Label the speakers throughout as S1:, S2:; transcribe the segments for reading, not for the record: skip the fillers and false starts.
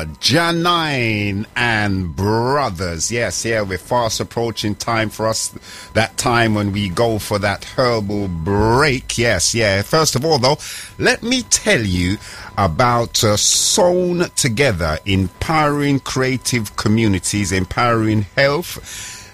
S1: Janine and Brothers. Yes, yeah, we're fast approaching time for us. That time when we go for that herbal break. Yes, yeah. First of all, though, let me tell you about Sewn Together, empowering creative communities, empowering health,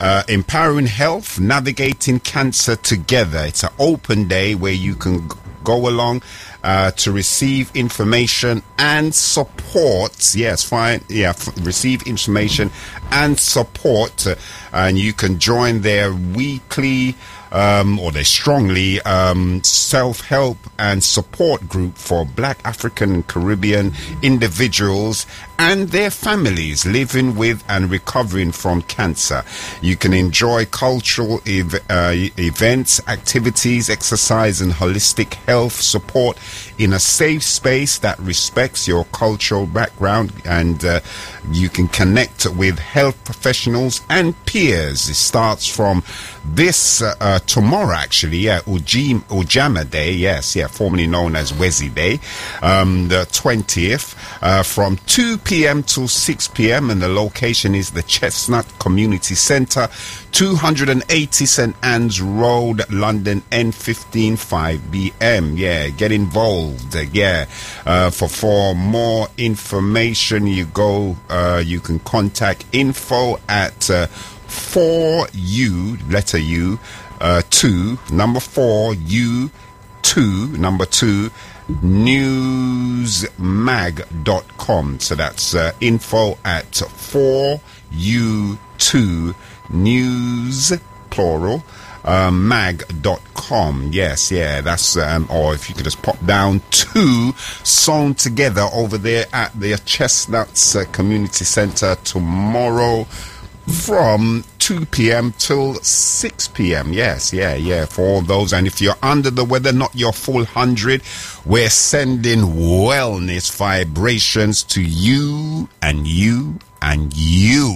S1: navigating cancer together. It's an open day where you can go along to receive information and support. Yes, fine. Yeah, receive information and support, and you can join their weekly or their strongly self-help and support group for Black, African and Caribbean individuals and their families living with and recovering from cancer. You can enjoy cultural events, activities, exercise and holistic health support in a safe space that respects your cultural background, and you can connect with health professionals and peers. It starts from this tomorrow, actually, yeah, Ujama Day, yes, yeah, formerly known as Wezi Day, the 20th, from 2 p.m. till 6 p.m. and the location is the Chestnut Community Centre, 280 St Anne's Road, London, N15 5BM. Yeah, get involved. Yeah, for more information, you can contact info at 4U, letter U, 2, number 4, U, 2, number 2, newsmag.com. So that's info at 4U2 news, plural, mag.com. Yes, yeah, that's or if you could just pop down to Sewn Together over there at the Chestnuts Community Centre tomorrow from 2 p.m. till 6 p.m. Yes, yeah, for all those. And if you're under the weather, not your full 100, we're sending wellness vibrations to you and you and you.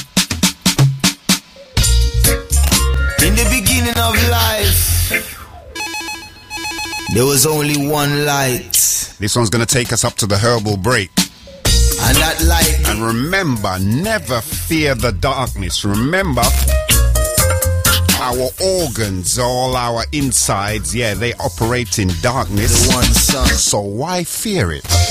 S2: In the beginning of life, there was only one light.
S1: This one's going to take us up to the herbal break.
S2: And that light.
S1: And remember, never fear the darkness. Remember, our organs, all our insides, yeah, they operate in darkness.
S2: The one sun.
S1: So why fear it?